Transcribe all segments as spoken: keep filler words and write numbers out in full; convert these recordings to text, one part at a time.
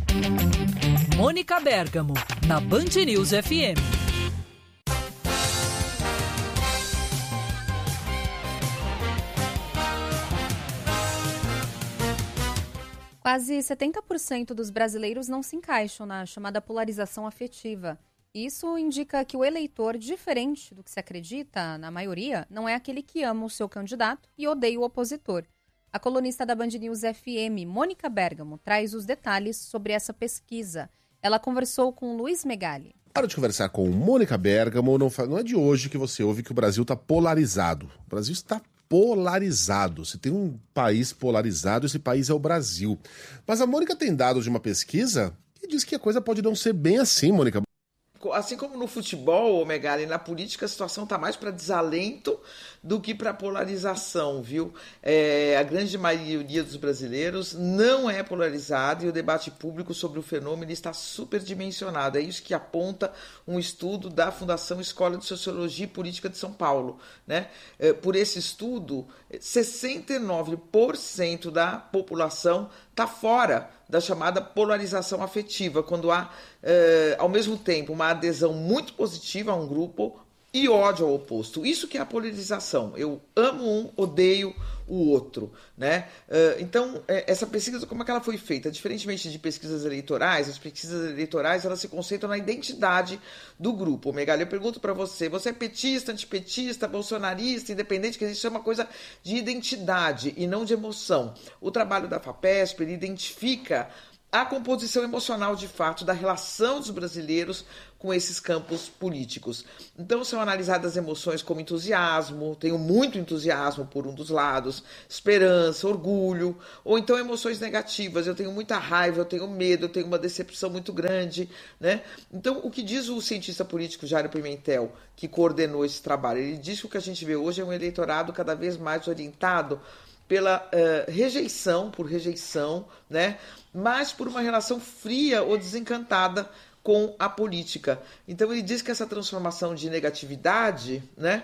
Mônica Bergamo, na Band News F M. Quase setenta por cento dos brasileiros não se encaixam na chamada polarização afetiva. Isso indica que o eleitor, diferente do que se acredita, na maioria, não é aquele que ama o seu candidato e odeia o opositor. A colunista da Band News F M, Mônica Bergamo, traz os detalhes sobre essa pesquisa. Ela conversou com Luiz Megali. Para de conversar com Mônica Bergamo, não, não é de hoje que você ouve que o Brasil está polarizado. O Brasil está polarizado. Se tem um país polarizado, esse país é o Brasil. Mas a Mônica tem dados de uma pesquisa que diz que a coisa pode não ser bem assim, Mônica. Assim como no futebol, Megali, na política a situação está mais para desalento do que para polarização, viu? É, a grande maioria dos brasileiros não é polarizada e o debate público sobre o fenômeno está superdimensionado. É isso que aponta um estudo da Fundação Escola de Sociologia e Política de São Paulo, né? É, por esse estudo, sessenta e nove por cento da população está fora da chamada polarização afetiva, quando há, eh, ao mesmo tempo, uma adesão muito positiva a um grupo e ódio ao oposto. Isso que é a polarização. Eu amo um, odeio o outro, né? Uh, então, essa pesquisa, como é que ela foi feita? Diferentemente de pesquisas eleitorais, as pesquisas eleitorais, elas se concentram na identidade do grupo. Megali, eu pergunto para você, você é petista, antipetista, bolsonarista, independente, que isso é uma coisa de identidade e não de emoção. O trabalho da FAPESP, ele identifica a composição emocional, de fato, da relação dos brasileiros com esses campos políticos. Então, são analisadas emoções como entusiasmo, tenho muito entusiasmo por um dos lados, esperança, orgulho, ou então emoções negativas, eu tenho muita raiva, eu tenho medo, eu tenho uma decepção muito grande, né? Então, o que diz o cientista político Jairo Pimentel, que coordenou esse trabalho? Ele diz que o que a gente vê hoje é um eleitorado cada vez mais orientado pela uh, rejeição, por rejeição, né? Mas por uma relação fria ou desencantada com a política. Então ele diz que essa transformação de negatividade, né,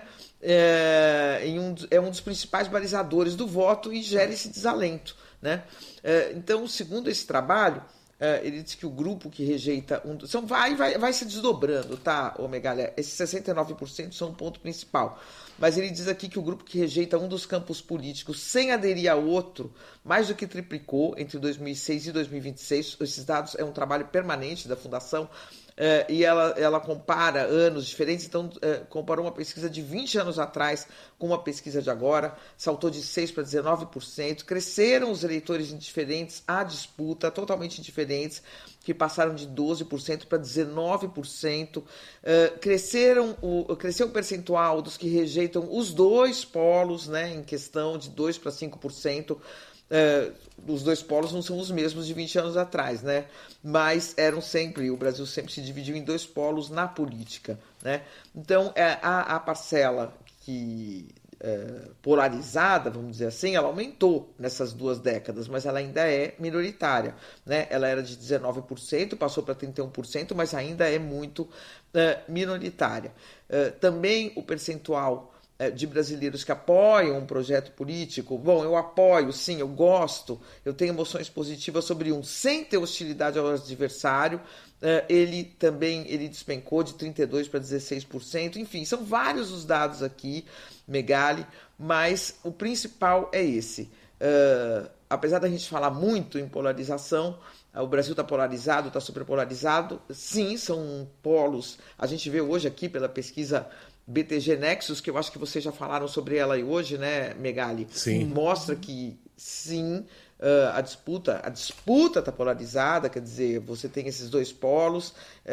é, em um, é um dos principais balizadores do voto e gera esse desalento, né? É, então, segundo esse trabalho, é, ele diz que o grupo que rejeita um são, vai, vai, vai se desdobrando, tá, ô Megali? Esses sessenta e nove por cento são o ponto principal. Mas ele diz aqui que o grupo que rejeita um dos campos políticos sem aderir a outro, mais do que triplicou entre dois mil e seis e dois mil e vinte e seis. Esses dados é um trabalho permanente da Fundação, eh, e ela, ela compara anos diferentes. Então, eh, comparou uma pesquisa de vinte anos atrás com uma pesquisa de agora, saltou de seis por cento para dezenove por cento. Cresceram os eleitores indiferentes à disputa, totalmente indiferentes, que passaram de doze por cento para dezenove por cento. Uh, cresceram o, cresceu o percentual dos que rejeitam os dois polos, né, em questão de dois para cinco por cento. Uh, os dois polos não são os mesmos de vinte anos atrás, né? Mas eram sempre, o Brasil sempre se dividiu em dois polos na política, né? Então, é, a, a parcela que... É, polarizada, vamos dizer assim, ela aumentou nessas duas décadas, mas ela ainda é minoritária, né? Ela era de dezenove por cento, passou para trinta e um por cento, mas ainda é muito é, minoritária. É, também o percentual é, de brasileiros que apoiam um projeto político, bom, eu apoio, sim, eu gosto, eu tenho emoções positivas sobre um, sem ter hostilidade ao adversário. Uh, ele também ele despencou de trinta e dois por cento para dezesseis por cento. Enfim, são vários os dados aqui, Megali, mas o principal é esse. Uh, apesar da gente falar muito em polarização, uh, o Brasil está polarizado, está superpolarizado. Sim, são polos. A gente vê hoje aqui pela pesquisa B T G Nexus, que eu acho que vocês já falaram sobre ela aí hoje, né, Megali? Sim. Mostra que, sim... Uh, a disputa a disputa está polarizada, quer dizer, você tem esses dois polos,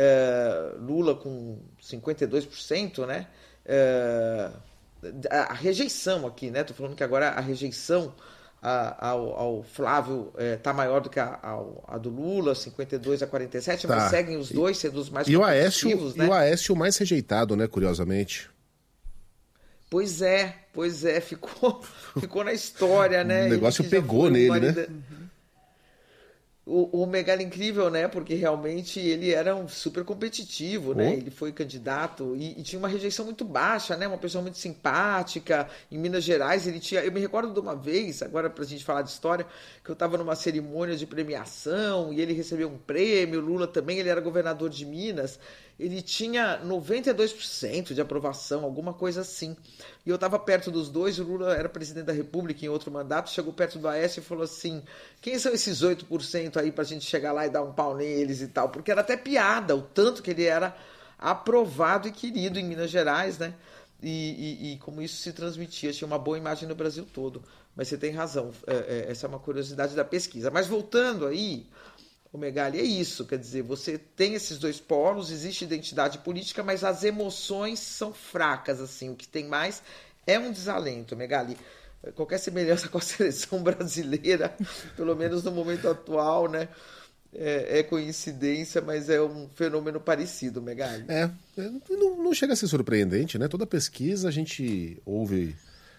uh, Lula com cinquenta e dois por cento, né? Uh, a, a rejeição aqui, né? Estou falando que agora a rejeição a, ao, ao Flávio está uh, maior do que a, a, a do Lula, cinquenta e dois a quarenta e sete, tá. Mas seguem os dois sendo os mais e competitivos, o Aécio, né? E o Aécio o mais rejeitado, né? Curiosamente. Pois é, pois é, ficou, ficou na história, né? O negócio pegou nele, né? O, o Megali é incrível, né? Porque realmente ele era um super competitivo, oh. né? Ele foi candidato e, e tinha uma rejeição muito baixa, né? Uma pessoa muito simpática. Em Minas Gerais ele tinha... Eu me recordo de uma vez, agora pra gente falar de história, que eu estava numa cerimônia de premiação e ele recebeu um prêmio, Lula também, ele era governador de Minas. Ele tinha noventa e dois por cento de aprovação, alguma coisa assim. E eu estava perto dos dois, o Lula era presidente da República em outro mandato, chegou perto do Aécio e falou assim, quem são esses oito por cento aí pra gente chegar lá e dar um pau neles e tal? Porque era até piada, o tanto que ele era aprovado e querido em Minas Gerais, né? E, e, e como isso se transmitia, tinha uma boa imagem no Brasil todo. Mas você tem razão, é, é, essa é uma curiosidade da pesquisa. Mas voltando aí... O Megali, é isso, quer dizer, você tem esses dois polos, existe identidade política, mas as emoções são fracas, assim, o que tem mais é um desalento, Megali. Qualquer semelhança com a seleção brasileira, pelo menos no momento atual, né, é, é coincidência, mas é um fenômeno parecido, Megali. É, não, não chega a ser surpreendente, né? Toda pesquisa a gente ouve...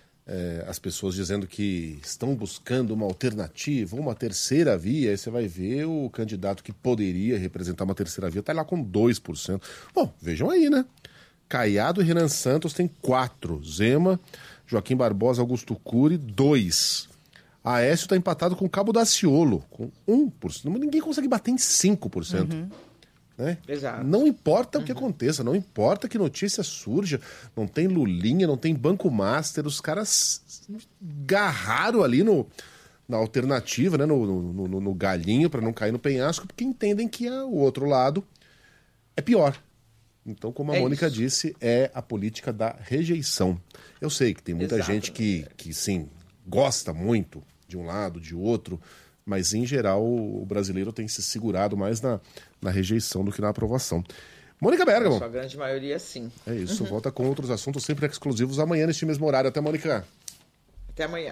É, as pessoas dizendo que estão buscando uma alternativa, uma terceira via, aí você vai ver o candidato que poderia representar uma terceira via, está lá com dois por cento. Bom, vejam aí, né? Caiado e Renan Santos tem quatro. Zema, Joaquim Barbosa, Augusto Cury, dois. Aécio está empatado com Cabo Daciolo, com um por cento. Ninguém consegue bater em cinco por cento. Uhum. Né? Exato. Não importa uhum. o que aconteça, não importa que notícia surja, não tem Lulinha, não tem Banco Master, os caras agarraram ali no, na alternativa, né? no, no, no, no galinho para não cair no penhasco, porque entendem que a, o outro lado é pior. Então, como a é Mônica isso. disse, é a política da rejeição. Eu sei que tem muita Exato. gente que, que sim, gosta muito de um lado, de outro, mas em geral o brasileiro tem se segurado mais na, na rejeição do que na aprovação. Mônica Bergamo. A grande maioria, sim. É isso, uhum. volta com outros assuntos sempre exclusivos amanhã neste mesmo horário. Até, Mônica. Até amanhã.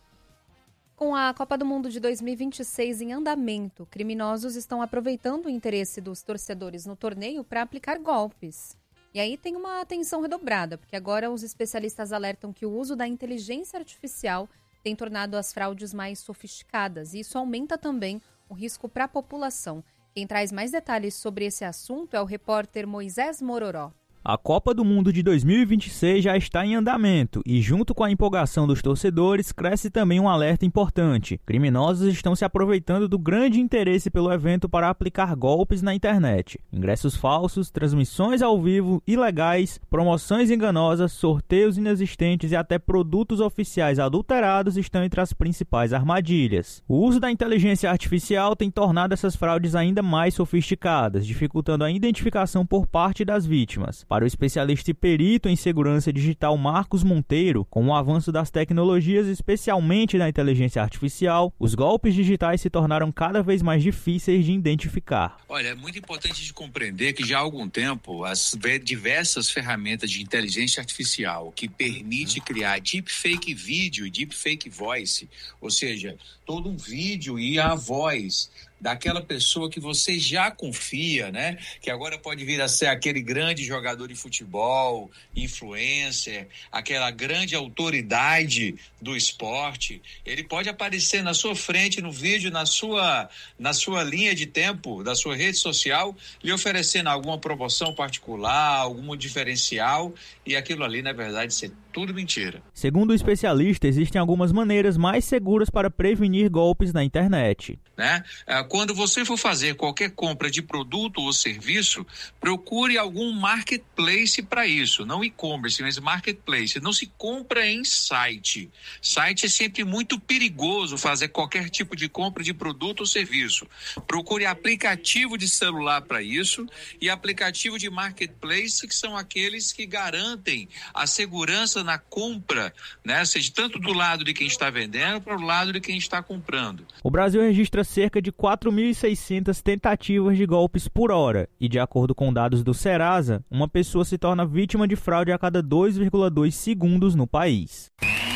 Com a Copa do Mundo de dois mil e vinte e seis em andamento, criminosos estão aproveitando o interesse dos torcedores no torneio para aplicar golpes. E aí tem uma atenção redobrada, porque agora os especialistas alertam que o uso da inteligência artificial tem tornado as fraudes mais sofisticadas e isso aumenta também o risco para a população. Quem traz mais detalhes sobre esse assunto é o repórter Moisés Mororó. A Copa do Mundo de dois mil e vinte e seis já está em andamento e, junto com a empolgação dos torcedores, cresce também um alerta importante. Criminosos estão se aproveitando do grande interesse pelo evento para aplicar golpes na internet. Ingressos falsos, transmissões ao vivo ilegais, promoções enganosas, sorteios inexistentes e até produtos oficiais adulterados estão entre as principais armadilhas. O uso da inteligência artificial tem tornado essas fraudes ainda mais sofisticadas, dificultando a identificação por parte das vítimas. Para o especialista e perito em segurança digital Marcos Monteiro, com o avanço das tecnologias, especialmente da inteligência artificial, os golpes digitais se tornaram cada vez mais difíceis de identificar. Olha, é muito importante de compreender que já há algum tempo as diversas ferramentas de inteligência artificial que permite criar deepfake vídeo e deepfake voice, ou seja, todo um vídeo e a voz daquela pessoa que você já confia, né? Que agora pode vir a ser aquele grande jogador de futebol, influencer, aquela grande autoridade do esporte. Ele pode aparecer na sua frente, no vídeo, na sua, na sua linha de tempo, da sua rede social, lhe oferecendo alguma promoção particular, algum diferencial, e aquilo ali, na verdade, ser tudo mentira. Segundo o especialista, existem algumas maneiras mais seguras para prevenir golpes na internet. Né? Quando você for fazer qualquer compra de produto ou serviço, procure algum marketplace para isso, não e-commerce, mas marketplace. Não se compra em site. Site é sempre muito perigoso fazer qualquer tipo de compra de produto ou serviço. Procure aplicativo de celular para isso e aplicativo de marketplace, que são aqueles que garantem a segurança na compra, né? Seja tanto do lado de quem está vendendo para o lado de quem está comprando. O Brasil registra cerca de quatro mil e seiscentas tentativas de golpes por hora e, de acordo com dados do Serasa, uma pessoa se torna vítima de fraude a cada dois vírgula dois segundos no país.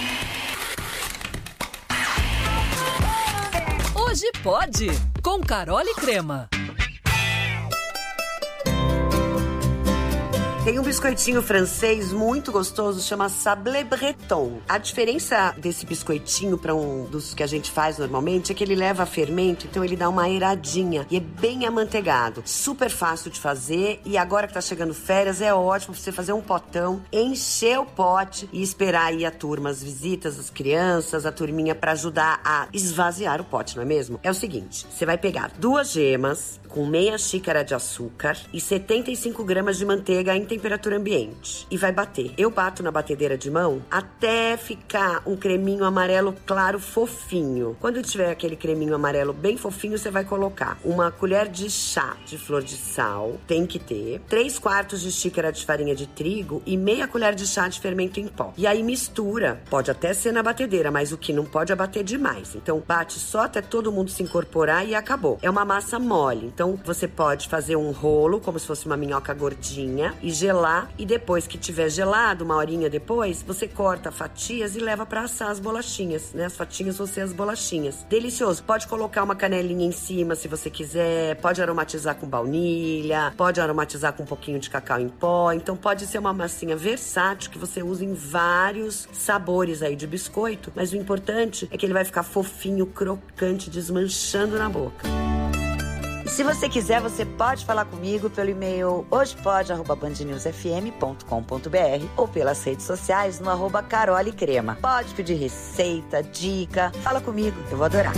Hoje pode, com Carole Crema. Tem um biscoitinho francês muito gostoso, chama Sablé Breton. A diferença desse biscoitinho para um dos que a gente faz normalmente é que ele leva fermento, então ele dá uma airadinha e é bem amanteigado. Super fácil de fazer e agora que tá chegando férias é ótimo pra você fazer um potão, encher o pote e esperar aí a turma, as visitas, as crianças, a turminha para ajudar a esvaziar o pote, não é mesmo? É o seguinte, você vai pegar duas gemas com meia xícara de açúcar e setenta e cinco gramas de manteiga em temperatura ambiente. E vai bater. Eu bato na batedeira de mão até ficar um creminho amarelo claro fofinho. Quando tiver aquele creminho amarelo bem fofinho, você vai colocar uma colher de chá de flor de sal, tem que ter, três quartos de xícara de farinha de trigo e meia colher de chá de fermento em pó. E aí mistura. Pode até ser na batedeira, mas o que não pode é bater demais. Então bate só até todo mundo se incorporar e acabou. É uma massa mole. Então você pode fazer um rolo, como se fosse uma minhoca gordinha, e gelar. E depois que tiver gelado, uma horinha depois, você corta fatias e leva para assar as bolachinhas, né? As fatinhas vão ser as bolachinhas. Delicioso. Pode colocar uma canelinha em cima se você quiser. Pode aromatizar com baunilha. Pode aromatizar com um pouquinho de cacau em pó. Então pode ser uma massinha versátil que você usa em vários sabores aí de biscoito. Mas o importante é que ele vai ficar fofinho, crocante, desmanchando na boca. Se você quiser, você pode falar comigo pelo e-mail hojepod arroba band news f m ponto com ponto b r ou pelas redes sociais no arroba Carole Crema. Pode pedir receita, dica, fala comigo, eu vou adorar.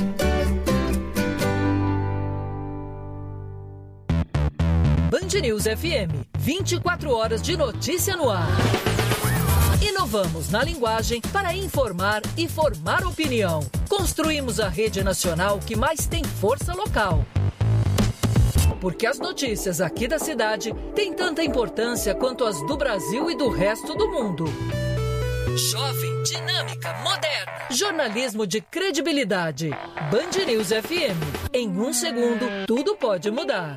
Band News F M, vinte e quatro horas de notícia no ar. Inovamos na linguagem para informar e formar opinião. Construímos a rede nacional que mais tem força local. Porque as notícias aqui da cidade têm tanta importância quanto as do Brasil e do resto do mundo. Jovem, dinâmica, moderna. Jornalismo de credibilidade. Band News F M. Em um segundo, tudo pode mudar.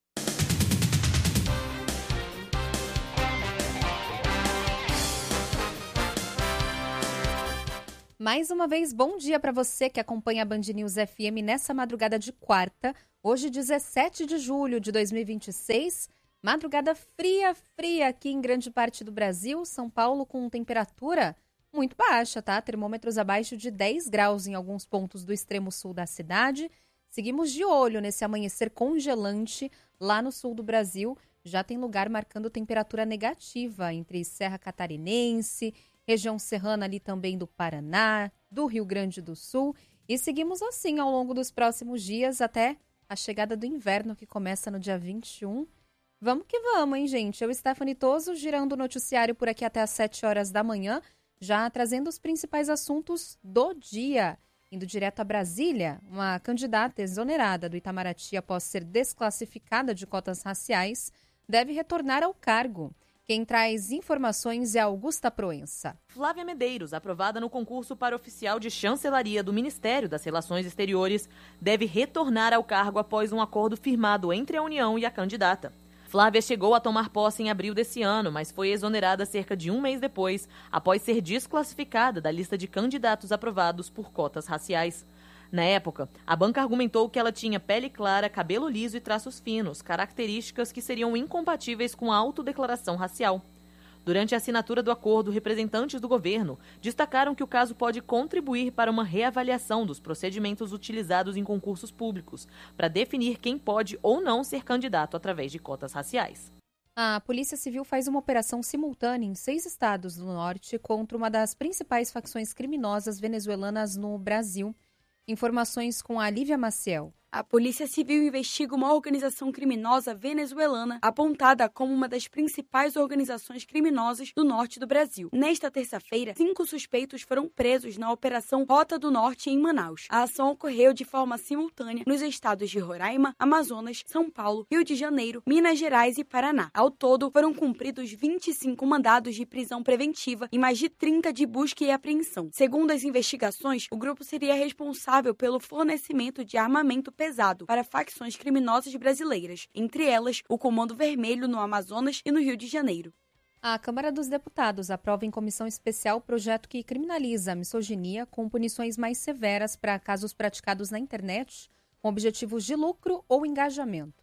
Mais uma vez, bom dia para você que acompanha a Band News F M nessa madrugada de quarta, hoje dezessete de julho de dois mil e vinte e seis, madrugada fria, fria aqui em grande parte do Brasil, São Paulo com temperatura muito baixa, tá? Termômetros abaixo de dez graus em alguns pontos do extremo sul da cidade. Seguimos de olho nesse amanhecer congelante lá no sul do Brasil, já tem lugar marcando temperatura negativa entre Serra Catarinense, região serrana ali também do Paraná, do Rio Grande do Sul. E seguimos assim ao longo dos próximos dias até a chegada do inverno, que começa no dia vinte e um. Vamos que vamos, hein, gente? Eu, Stephanie Toso, girando o noticiário por aqui até às sete horas da manhã, já trazendo os principais assuntos do dia. Indo direto a Brasília, uma candidata exonerada do Itamaraty após ser desclassificada de cotas raciais deve retornar ao cargo. Quem traz informações é Augusta Proença. Flávia Medeiros, aprovada no concurso para oficial de chancelaria do Ministério das Relações Exteriores, deve retornar ao cargo após um acordo firmado entre a União e a candidata. Flávia chegou a tomar posse em abril desse ano, mas foi exonerada cerca de um mês depois, após ser desclassificada da lista de candidatos aprovados por cotas raciais. Na época, a banca argumentou que ela tinha pele clara, cabelo liso e traços finos, características que seriam incompatíveis com a autodeclaração racial. Durante a assinatura do acordo, representantes do governo destacaram que o caso pode contribuir para uma reavaliação dos procedimentos utilizados em concursos públicos, para definir quem pode ou não ser candidato através de cotas raciais. A Polícia Civil faz uma operação simultânea em seis estados do norte contra uma das principais facções criminosas venezuelanas no Brasil. Informações com a Lívia Maciel. A Polícia Civil investiga uma organização criminosa venezuelana apontada como uma das principais organizações criminosas do norte do Brasil. Nesta terça-feira, cinco suspeitos foram presos na Operação Rota do Norte em Manaus. A ação ocorreu de forma simultânea nos estados de Roraima, Amazonas, São Paulo, Rio de Janeiro, Minas Gerais e Paraná. Ao todo, foram cumpridos vinte e cinco mandados de prisão preventiva e mais de trinta de busca e apreensão. Segundo as investigações, o grupo seria responsável pelo fornecimento de armamento pesado pesado para facções criminosas brasileiras, entre elas o Comando Vermelho no Amazonas e no Rio de Janeiro. A Câmara dos Deputados aprova em comissão especial projeto que criminaliza a misoginia com punições mais severas para casos praticados na internet com objetivos de lucro ou engajamento.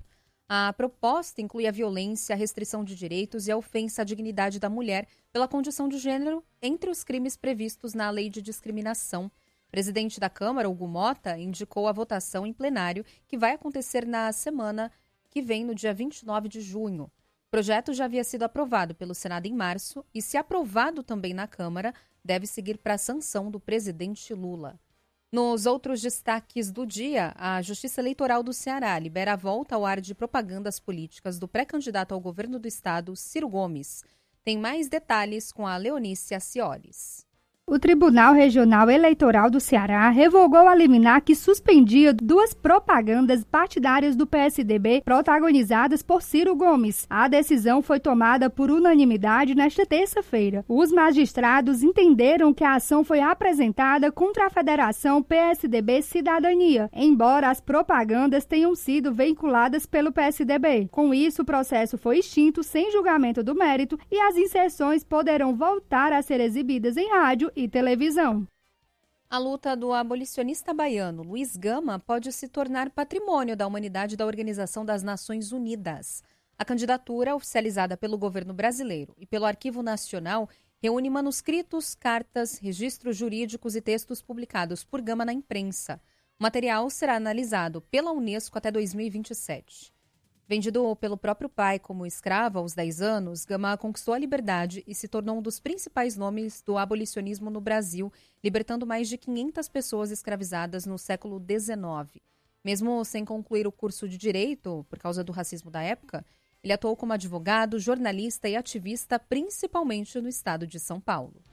A proposta inclui a violência, a restrição de direitos e a ofensa à dignidade da mulher pela condição de gênero entre os crimes previstos na Lei de Discriminação. O presidente da Câmara, Hugo Mota, indicou a votação em plenário que vai acontecer na semana que vem, no dia vinte e nove de junho. O projeto já havia sido aprovado pelo Senado em março e, se aprovado também na Câmara, deve seguir para a sanção do presidente Lula. Nos outros destaques do dia, a Justiça Eleitoral do Ceará libera a volta ao ar de propagandas políticas do pré-candidato ao governo do estado, Ciro Gomes. Tem mais detalhes com a Leonice Accioles. O Tribunal Regional Eleitoral do Ceará revogou a liminar que suspendia duas propagandas partidárias do P S D B protagonizadas por Ciro Gomes. A decisão foi tomada por unanimidade nesta terça-feira. Os magistrados entenderam que a ação foi apresentada contra a Federação P S D B Cidadania, embora as propagandas tenham sido veiculadas pelo P S D B. Com isso, o processo foi extinto sem julgamento do mérito e as inserções poderão voltar a ser exibidas em rádio e televisão. A luta do abolicionista baiano Luiz Gama pode se tornar patrimônio da humanidade da Organização das Nações Unidas. A candidatura, oficializada pelo governo brasileiro e pelo Arquivo Nacional, reúne manuscritos, cartas, registros jurídicos e textos publicados por Gama na imprensa. O material será analisado pela Unesco até dois mil e vinte e sete. Vendido pelo próprio pai como escravo aos dez anos, Gama conquistou a liberdade e se tornou um dos principais nomes do abolicionismo no Brasil, libertando mais de quinhentas pessoas escravizadas no século dezenove. Mesmo sem concluir o curso de Direito, por causa do racismo da época, ele atuou como advogado, jornalista e ativista, principalmente no estado de São Paulo.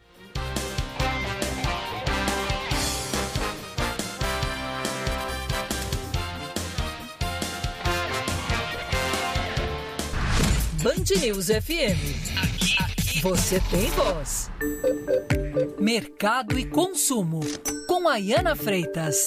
Band News F M. Você tem voz. Mercado e consumo, com Ayana Freitas.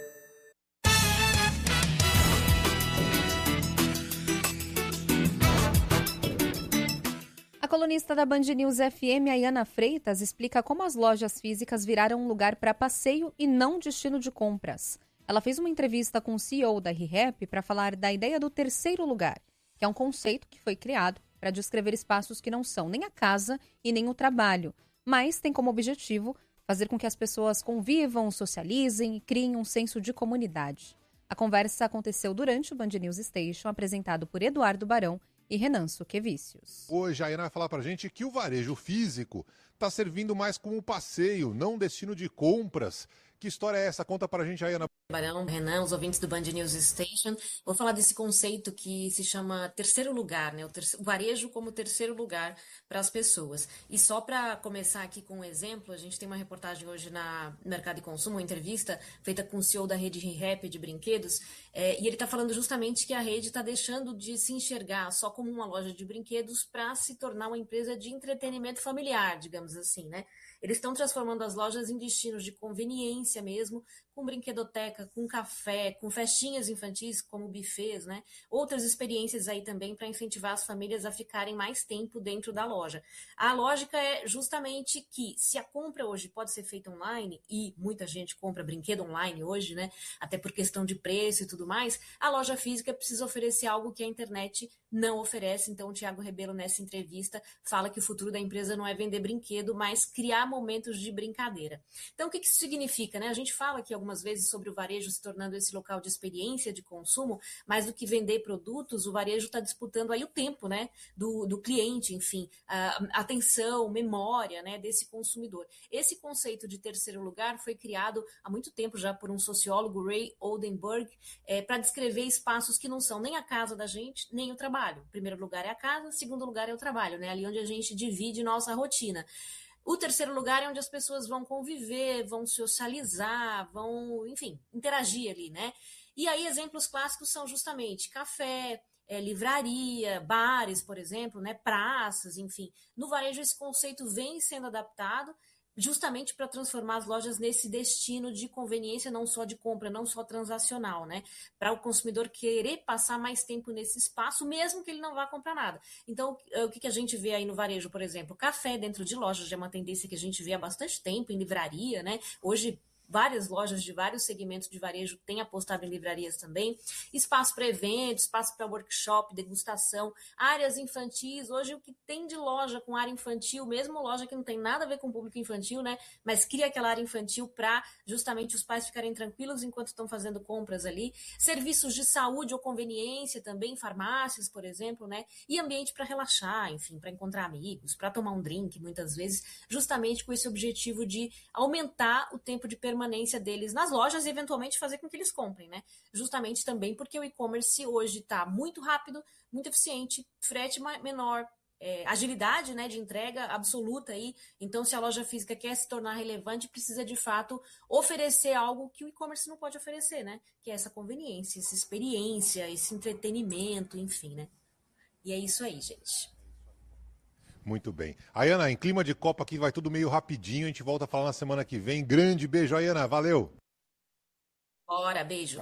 A colunista da Band News F M, Ayana Freitas, explica como as lojas físicas viraram um lugar para passeio e não destino de compras. Ela fez uma entrevista com o C E O da ReHap para falar da ideia do terceiro lugar, que é um conceito que foi criado para descrever espaços que não são nem a casa e nem o trabalho, mas tem como objetivo fazer com que as pessoas convivam, socializem e criem um senso de comunidade. A conversa aconteceu durante o Band News Station, apresentado por Eduardo Barão e Renan Suquevicius. Hoje a Ayana vai falar para a gente que o varejo físico está servindo mais como um passeio, não um destino de compras. Que história é essa? Conta pra gente, Ayana. Barão, Renan, os ouvintes do Band News Station. Vou falar desse conceito que se chama terceiro lugar, né? O, terceiro, o varejo como terceiro lugar para as pessoas. E só para começar aqui com um exemplo, a gente tem uma reportagem hoje na Mercado e Consumo, uma entrevista feita com o C E O da rede ReHap de brinquedos, é, e ele está falando justamente que a rede está deixando de se enxergar só como uma loja de brinquedos para se tornar uma empresa de entretenimento familiar, digamos assim, né? Eles estão transformando as lojas em destinos de conveniência mesmo, com brinquedoteca, com café, com festinhas infantis, como buffets, né? Outras experiências aí também para incentivar as famílias a ficarem mais tempo dentro da loja. A lógica é justamente que, se a compra hoje pode ser feita online, e muita gente compra brinquedo online hoje, né? Até por questão de preço e tudo mais, a loja física precisa oferecer algo que a internet não oferece. Então, o Thiago Rebelo, nessa entrevista, fala que o futuro da empresa não é vender brinquedo, mas criar momentos de brincadeira. Então, o que isso significa, né? A gente fala aqui algumas vezes sobre o varejo se tornando esse local de experiência de consumo, mais do que vender produtos, o varejo está disputando aí o tempo, né? Do, do cliente, enfim, a atenção, memória, né? Desse consumidor. Esse conceito de terceiro lugar foi criado há muito tempo já por um sociólogo, Ray Oldenburg, é, para descrever espaços que não são nem a casa da gente, nem o trabalho. O primeiro lugar é a casa, o segundo lugar é o trabalho, né? Ali onde a gente divide nossa rotina. O terceiro lugar é onde as pessoas vão conviver, vão socializar, vão, enfim, interagir ali, né? E aí exemplos clássicos são justamente café, é, livraria, bares, por exemplo, né? Praças, enfim. No varejo esse conceito vem sendo adaptado justamente para transformar as lojas nesse destino de conveniência, não só de compra, não só transacional, né? Para o consumidor querer passar mais tempo nesse espaço, mesmo que ele não vá comprar nada. Então, o que a gente vê aí no varejo, por exemplo? Café dentro de lojas já é uma tendência que a gente vê há bastante tempo, em livraria, né? Hoje, várias lojas de vários segmentos de varejo têm apostado em livrarias também. Espaço para eventos, espaço para workshop, degustação, áreas infantis. Hoje o que tem de loja com área infantil, mesmo loja que não tem nada a ver com o público infantil, né? Mas cria aquela área infantil para justamente os pais ficarem tranquilos enquanto estão fazendo compras ali. Serviços de saúde ou conveniência também, farmácias, por exemplo, né? E ambiente para relaxar, enfim, para encontrar amigos, para tomar um drink, muitas vezes, justamente com esse objetivo de aumentar o tempo de permanência deles nas lojas e eventualmente fazer com que eles comprem, né? Justamente também porque o e-commerce hoje está muito rápido, muito eficiente, frete menor, é, agilidade, né, de entrega absoluta aí. Então, se a loja física quer se tornar relevante, precisa de fato oferecer algo que o e-commerce não pode oferecer, né? Que é essa conveniência, essa experiência, esse entretenimento, enfim, né? E é isso aí, gente. Muito bem. Ayana, em clima de Copa aqui vai tudo meio rapidinho, a gente volta a falar na semana que vem. Grande beijo, Ayana, valeu. Bora, beijo.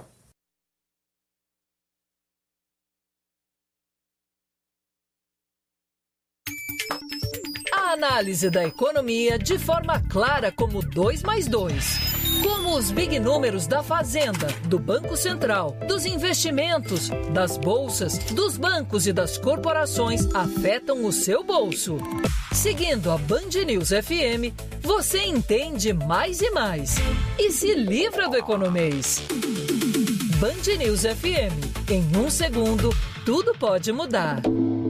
A análise da economia de forma clara como dois mais dois. Como os big números da Fazenda, do Banco Central, dos investimentos, das bolsas, dos bancos e das corporações afetam o seu bolso. Seguindo a Band News F M, você entende mais e mais e se livra do economês. Band News F M. Em um segundo, tudo pode mudar.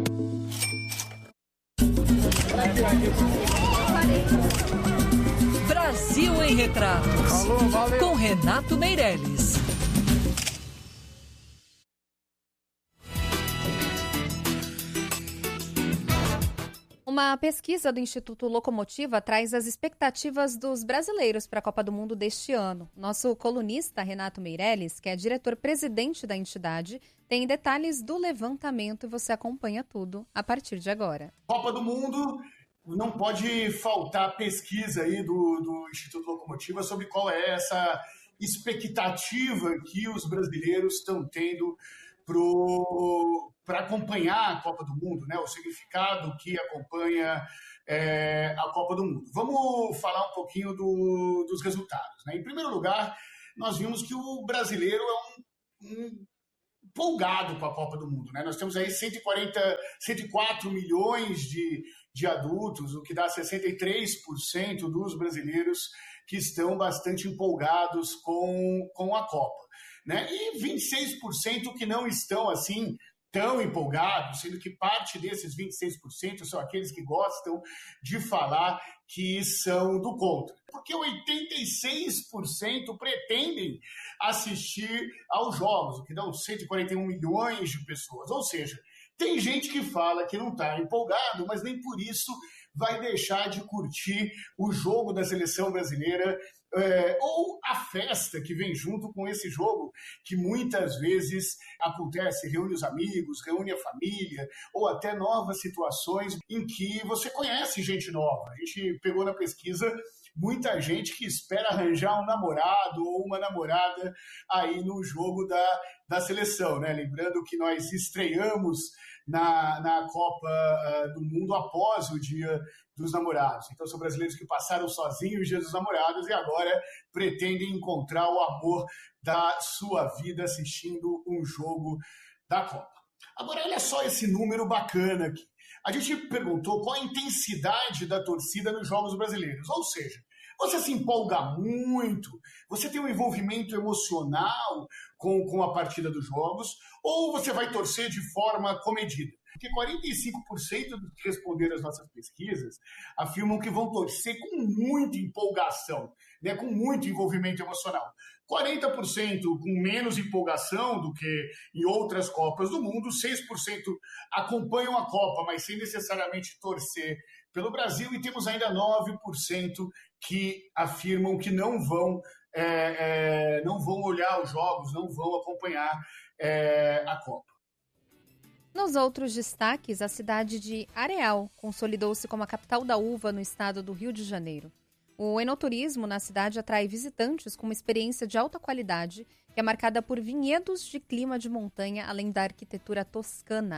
Brasil em Retratos. Alô, com Renato Meirelles. Uma pesquisa do Instituto Locomotiva traz as expectativas dos brasileiros para a Copa do Mundo deste ano. Nosso colunista Renato Meirelles, que é diretor-presidente da entidade, tem detalhes do levantamento e você acompanha tudo a partir de agora. Copa do Mundo, não pode faltar pesquisa aí do, do Instituto Locomotiva sobre qual é essa expectativa que os brasileiros estão tendo para acompanhar a Copa do Mundo, né? O significado que acompanha é, a Copa do Mundo. Vamos falar um pouquinho do, dos resultados, né? Em primeiro lugar, nós vimos que o brasileiro é um, um empolgado com a Copa do Mundo, né? Nós temos aí cento e quarenta, cento e quatro milhões de, de adultos, o que dá sessenta e três por cento dos brasileiros que estão bastante empolgados com, com a Copa, né? E vinte e seis por cento que não estão assim tão empolgados, sendo que parte desses vinte e seis por cento são aqueles que gostam de falar que são do contra. Porque oitenta e seis por cento pretendem assistir aos jogos, o que dão cento e quarenta e um milhões de pessoas. Ou seja, tem gente que fala que não está empolgado, mas nem por isso vai deixar de curtir o jogo da seleção brasileira, é, ou a festa que vem junto com esse jogo, que muitas vezes acontece, reúne os amigos, reúne a família, ou até novas situações em que você conhece gente nova. A gente pegou na pesquisa muita gente que espera arranjar um namorado ou uma namorada aí no jogo da, da seleção, né? Lembrando que nós estreamos na, na Copa uh, do Mundo após o Dia dos Namorados. Então, são brasileiros que passaram sozinhos o Dia dos Namorados e agora pretendem encontrar o amor da sua vida assistindo um jogo da Copa. Agora, olha só esse número bacana aqui. A gente perguntou qual a intensidade da torcida nos jogos brasileiros, ou seja, você se empolga muito, você tem um envolvimento emocional com, com a partida dos jogos, ou você vai torcer de forma comedida? Porque quarenta e cinco por cento dos que responderam às nossas pesquisas afirmam que vão torcer com muita empolgação, né, com muito envolvimento emocional. quarenta por cento com menos empolgação do que em outras Copas do Mundo, seis por cento acompanham a Copa, mas sem necessariamente torcer pelo Brasil, e temos ainda nove por cento que afirmam que não vão, é, é, não vão olhar os jogos, não vão acompanhar é, a Copa. Nos outros destaques, a cidade de Areal consolidou-se como a capital da uva no estado do Rio de Janeiro. O enoturismo na cidade atrai visitantes com uma experiência de alta qualidade, que é marcada por vinhedos de clima de montanha, além da arquitetura toscana.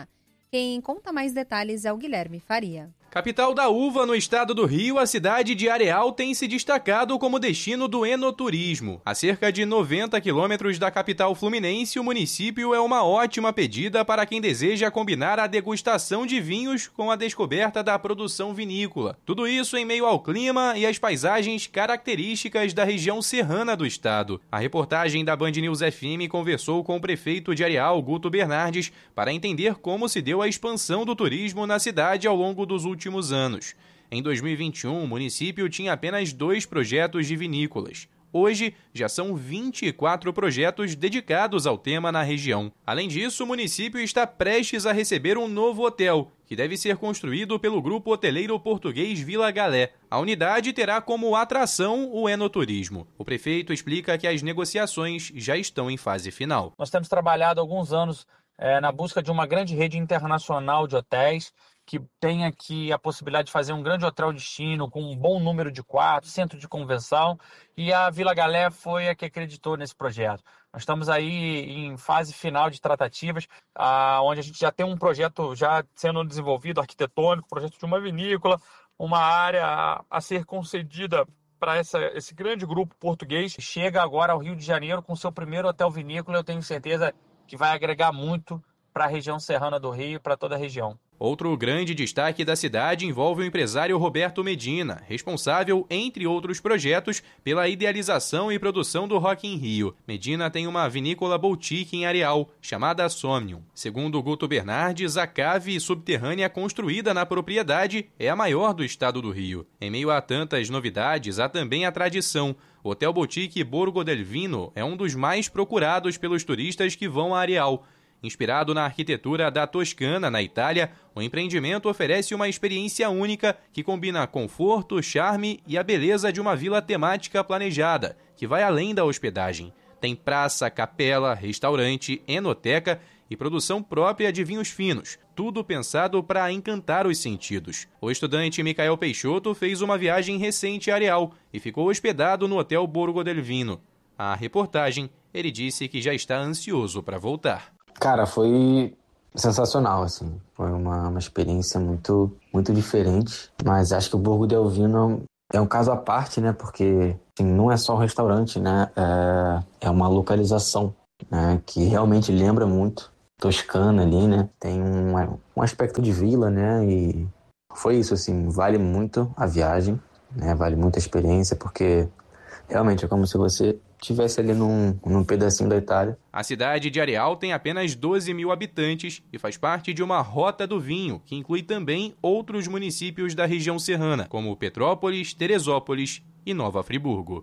Quem conta mais detalhes é o Guilherme Faria. Capital da uva no estado do Rio, a cidade de Areal tem se destacado como destino do enoturismo. A cerca de noventa quilômetros da capital fluminense, o município é uma ótima pedida para quem deseja combinar a degustação de vinhos com a descoberta da produção vinícola. Tudo isso em meio ao clima e às paisagens características da região serrana do estado. A reportagem da Band News F M conversou com o prefeito de Areal, Guto Bernardes, para entender como se deu a expansão do turismo na cidade ao longo dos últimos últimos anos. Em dois mil e vinte e um, o município tinha apenas dois projetos de vinícolas. Hoje, já são vinte e quatro projetos dedicados ao tema na região. Além disso, o município está prestes a receber um novo hotel, que deve ser construído pelo grupo hoteleiro português Vila Galé. A unidade terá como atração o enoturismo. O prefeito explica que as negociações já estão em fase final. Nós temos trabalhado há alguns anos é, na busca de uma grande rede internacional de hotéis, que tenha aqui a possibilidade de fazer um grande hotel destino com um bom número de quartos, centro de convenção, e a Vila Galé foi a que acreditou nesse projeto. Nós estamos aí em fase final de tratativas, ah, onde a gente já tem um projeto já sendo desenvolvido, arquitetônico, projeto de uma vinícola, uma área a, a ser concedida para essa, esse grande grupo português. Chega agora ao Rio de Janeiro com seu primeiro hotel vinícola, eu tenho certeza que vai agregar muito para a região serrana do Rio e para toda a região. Outro grande destaque da cidade envolve o empresário Roberto Medina, responsável, entre outros projetos, pela idealização e produção do Rock in Rio. Medina tem uma vinícola boutique em Areal, chamada Somnium. Segundo Guto Bernardes, a cave subterrânea construída na propriedade é a maior do estado do Rio. Em meio a tantas novidades, há também a tradição. O Hotel Boutique Borgo del Vino é um dos mais procurados pelos turistas que vão a Areal. Inspirado na arquitetura da Toscana, na Itália, o empreendimento oferece uma experiência única que combina conforto, charme e a beleza de uma vila temática planejada, que vai além da hospedagem. Tem praça, capela, restaurante, enoteca e produção própria de vinhos finos, tudo pensado para encantar os sentidos. O estudante Micael Peixoto fez uma viagem recente a Areal e ficou hospedado no Hotel Borgo del Vino. A reportagem, ele disse que já está ansioso para voltar. Cara, foi sensacional, assim. Foi uma, uma experiência muito, muito diferente. Mas acho que o Borgo del Vino é um caso à parte, né? Porque assim, não é só um restaurante, né? É, é uma localização, né? Que realmente lembra muito Toscana ali, né? Tem um, um aspecto de vila, né? E foi isso, assim. Vale muito a viagem, né? Vale muito a experiência, porque realmente é como se você estivesse ali num, num pedacinho da Itália. A cidade de Areal tem apenas doze mil habitantes e faz parte de uma rota do vinho, que inclui também outros municípios da região serrana, como Petrópolis, Teresópolis e Nova Friburgo.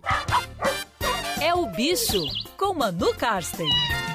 É o Bicho, com Manu Karsten.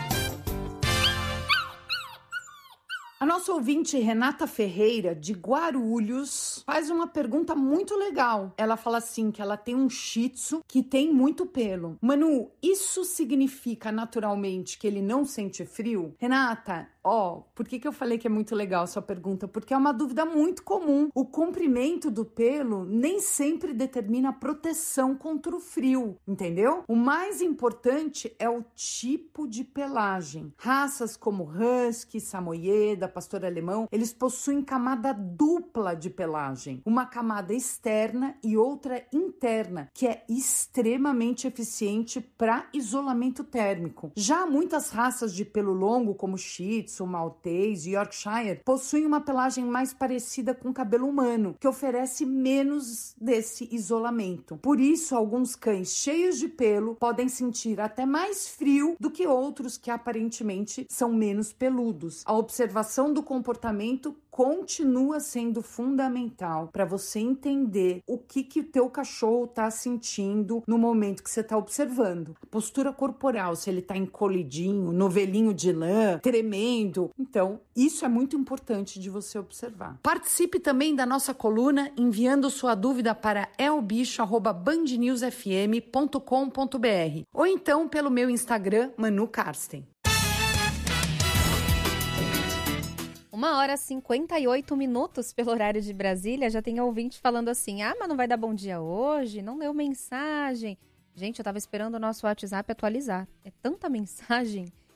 A nossa ouvinte Renata Ferreira, de Guarulhos, faz uma pergunta muito legal. Ela fala assim, que ela tem um shih tzu que tem muito pelo. Manu, isso significa naturalmente que ele não sente frio? Renata, ó, por que que eu falei que é muito legal a sua pergunta? Porque é uma dúvida muito comum. O comprimento do pelo nem sempre determina a proteção contra o frio, entendeu? O mais importante é o tipo de pelagem. Raças como Husky, Samoyeda, pastor alemão, eles possuem camada dupla de pelagem, uma camada externa e outra interna, que é extremamente eficiente para isolamento térmico. Já muitas raças de pelo longo, como Shih Tzu, Maltese e Yorkshire, possuem uma pelagem mais parecida com o cabelo humano, que oferece menos desse isolamento. Por isso, alguns cães cheios de pelo podem sentir até mais frio do que outros que aparentemente são menos peludos. A observação do comportamento continua sendo fundamental para você entender o que que o teu cachorro está sentindo no momento que você está observando. A postura corporal, se ele está encolhidinho, novelinho de lã, tremendo. Então, isso é muito importante de você observar. Participe também da nossa coluna enviando sua dúvida para é o bicho arroba band news f m ponto com ponto b r ou então pelo meu Instagram, Manu Karsten. Uma hora e cinquenta e oito minutos pelo horário de Brasília. Já tem ouvinte falando assim, ah, mas não vai dar bom dia hoje? Não leu mensagem? Gente, eu tava esperando o nosso WhatsApp atualizar. É tanta mensagem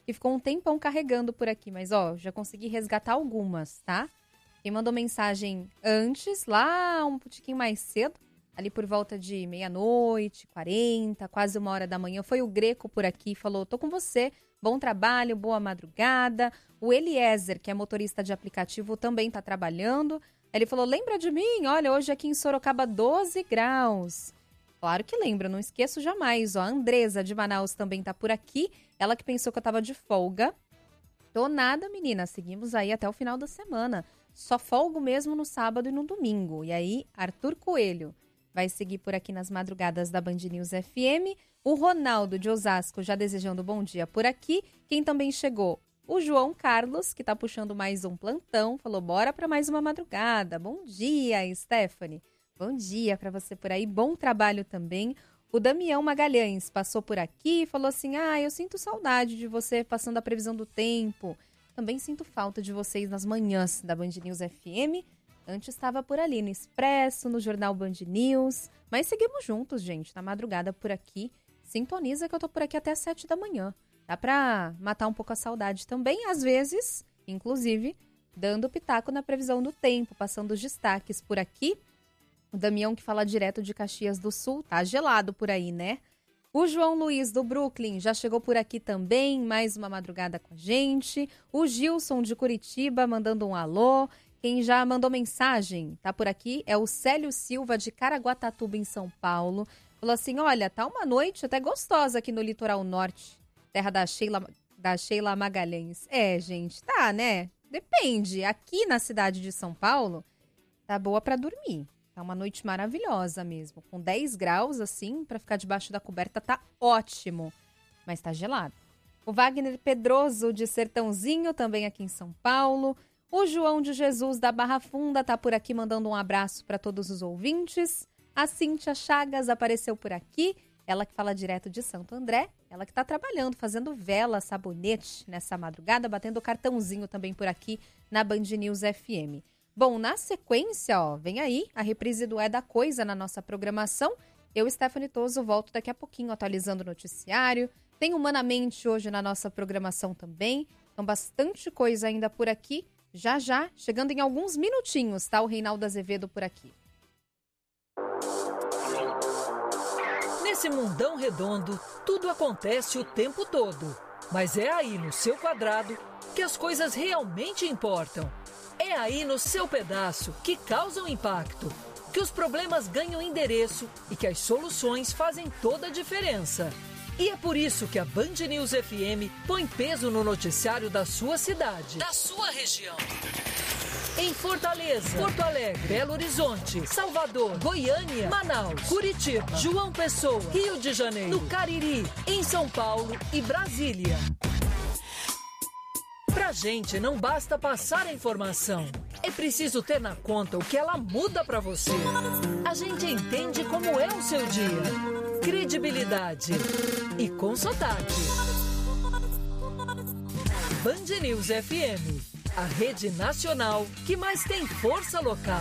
que ficou um tempão carregando por aqui. Mas, ó, já consegui resgatar algumas, tá? Quem mandou mensagem antes, lá um pouquinho mais cedo, ali por volta de meia-noite, quarenta, quase uma hora da manhã, foi o Greco por aqui, falou, tô com você, bom trabalho, boa madrugada. O Eliezer, que é motorista de aplicativo, também tá trabalhando. Ele falou, lembra de mim? Olha, hoje aqui em Sorocaba, doze graus. Claro que lembro, não esqueço jamais. Ó, a Andresa de Manaus também tá por aqui. Ela que pensou que eu tava de folga. Tô nada, menina. Seguimos aí até o final da semana. Só folgo mesmo no sábado e no domingo. E aí, Arthur Coelho vai seguir por aqui nas madrugadas da Band News F M. O Ronaldo de Osasco já desejando bom dia por aqui. Quem também chegou? O João Carlos, que tá puxando mais um plantão, falou, bora para mais uma madrugada. Bom dia, Stephanie. Bom dia para você por aí, bom trabalho também. O Damião Magalhães passou por aqui e falou assim, ah, eu sinto saudade de você passando a previsão do tempo. Também sinto falta de vocês nas manhãs da Band News F M. Antes estava por ali no Expresso, no Jornal Band News. Mas seguimos juntos, gente, na madrugada por aqui. Sintoniza que eu tô por aqui até as sete da manhã. Dá pra matar um pouco a saudade também, às vezes, inclusive, dando pitaco na previsão do tempo, passando os destaques por aqui. O Damião que fala direto de Caxias do Sul, tá gelado por aí, né? O João Luiz do Brooklyn já chegou por aqui também, mais uma madrugada com a gente. O Gilson de Curitiba mandando um alô. Quem já mandou mensagem, tá por aqui, é o Célio Silva de Caraguatatuba, em São Paulo. Falou assim, olha, tá uma noite até gostosa aqui no litoral norte. Terra da Sheila, da Sheila Magalhães. É, gente, tá, né? Depende. Aqui na cidade de São Paulo, tá boa pra dormir. Tá uma noite maravilhosa mesmo. Com dez graus, assim, pra ficar debaixo da coberta, tá ótimo. Mas tá gelado. O Wagner Pedroso, de Sertãozinho, também aqui em São Paulo. O João de Jesus, da Barra Funda, tá por aqui mandando um abraço pra todos os ouvintes. A Cíntia Chagas apareceu por aqui. Ela que fala direto de Santo André. Ela que tá trabalhando, fazendo vela, sabonete nessa madrugada, batendo cartãozinho também por aqui na Band News F M. Bom, na sequência, ó, vem aí a reprise do É da Coisa na nossa programação. Eu, Stephanie Toso, volto daqui a pouquinho atualizando o noticiário. Tem Humanamente hoje na nossa programação também. Então, bastante coisa ainda por aqui. Já, já, chegando em alguns minutinhos, tá? O Reinaldo Azevedo por aqui. Nesse mundão redondo, tudo acontece o tempo todo. Mas é aí no seu quadrado que as coisas realmente importam. É aí no seu pedaço que causam impacto, que os problemas ganham endereço e que as soluções fazem toda a diferença. E é por isso que a Band News F M põe peso no noticiário da sua cidade, da sua região. Em Fortaleza, Porto Alegre, Belo Horizonte, Salvador, Goiânia, Manaus, Curitiba, João Pessoa, Rio de Janeiro, no Cariri, em São Paulo e Brasília. Pra gente não basta passar a informação, é preciso ter na conta o que ela muda pra você. A gente entende como é o seu dia, credibilidade e com sotaque. Band News F M, a rede nacional que mais tem força local.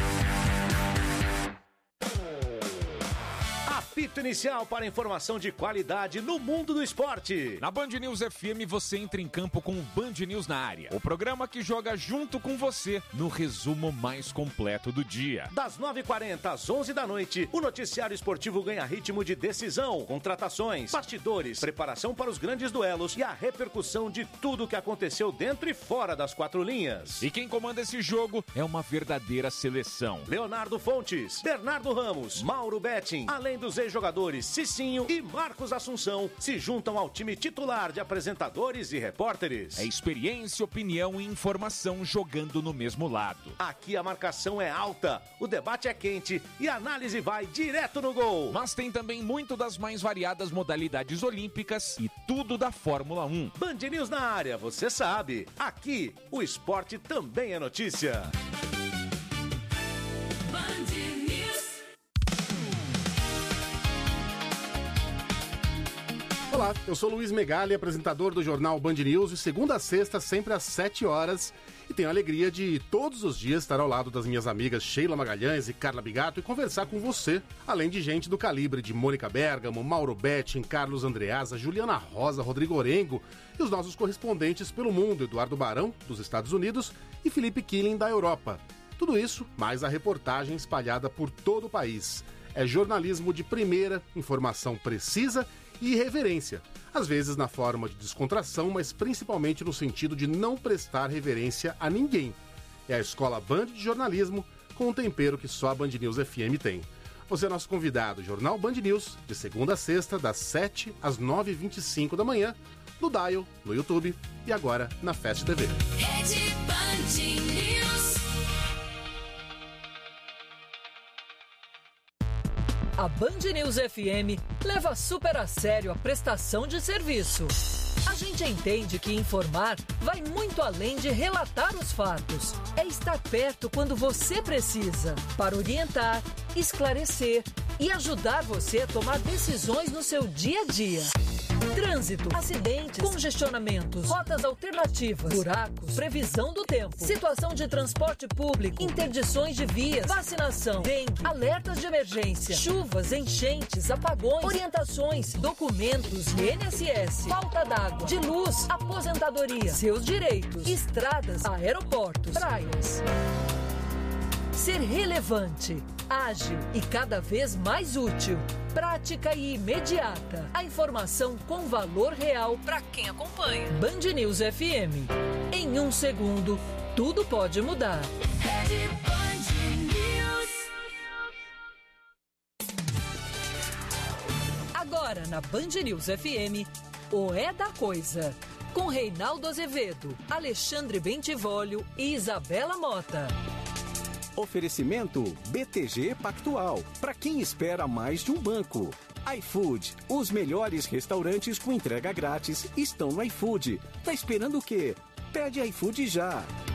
Apito inicial para informação de qualidade no mundo do esporte. Na Band News F M você entra em campo com o Band News na área. O programa que joga junto com você no resumo mais completo do dia. Das nove e quarenta às onze da noite, o noticiário esportivo ganha ritmo de decisão, contratações, bastidores, preparação para os grandes duelos e a repercussão de tudo que aconteceu dentro e fora das quatro linhas. E quem comanda esse jogo é uma verdadeira seleção. Leonardo Fontes, Bernardo Ramos, Mauro Betting, além dos ex-jogadores Cicinho e Marcos Assunção, se juntam ao time titular de apresentadores e repórteres. É experiência, opinião e informação jogando no mesmo lado. Aqui a marcação é alta, o debate é quente e a análise vai direto no gol. Mas tem também muito das mais variadas modalidades olímpicas e tudo da Fórmula um. Band News na área, você sabe. Aqui, o esporte também é notícia. Olá, eu sou Luiz Megali, apresentador do jornal Band News, de segunda a sexta, sempre às sete horas. E e tenho a alegria de todos os dias estar ao lado das minhas amigas Sheila Magalhães e Carla Bigato e conversar com você, além de gente do calibre de Mônica Bergamo, Mauro Betting, Carlos Andreasa, Juliana Rosa, Rodrigo Orengo e os nossos correspondentes pelo mundo, Eduardo Barão, dos Estados Unidos, e Felipe Killing, da Europa. Tudo isso, mais a reportagem espalhada por todo o país. É jornalismo de primeira, informação precisa e irreverência. Às vezes na forma de descontração, mas principalmente no sentido de não prestar reverência a ninguém. É a Escola Band de Jornalismo, com um tempero que só a Band News F M tem. Você é nosso convidado, Jornal Band News, de segunda a sexta, das sete às nove e vinte e cinco da manhã, no Dial, no YouTube e agora na Fast T V. Rede Band News. A Band News F M leva super a sério a prestação de serviço. A gente entende que informar vai muito além de relatar os fatos. É estar perto quando você precisa, para orientar, esclarecer e ajudar você a tomar decisões no seu dia a dia. Trânsito, acidentes, congestionamentos, rotas alternativas, buracos, previsão do tempo, situação de transporte público, interdições de vias, vacinação, dengue, alertas de emergência, chuvas, enchentes, apagões, orientações, documentos, I N S S, falta d'água, de luz, aposentadoria, seus direitos, estradas, aeroportos, praias. Ser relevante, ágil e cada vez mais útil. Prática e imediata. A informação com valor real para quem acompanha. Band News F M. Em um segundo, tudo pode mudar. Agora na Band News F M, o É da Coisa. Com Reinaldo Azevedo, Alexandre Bentivolio e Isabela Mota. Oferecimento B T G Pactual, para quem espera mais de um banco. iFood, os melhores restaurantes com entrega grátis estão no iFood. Tá esperando o quê? Pede iFood já.